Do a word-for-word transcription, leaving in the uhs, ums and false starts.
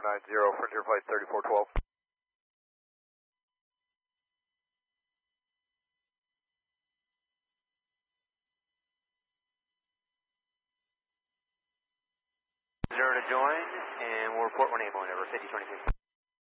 nine zero, Frontier Flight thirty-four twelve. Zero to join, and we'll report when able whenever, fifty twenty-two.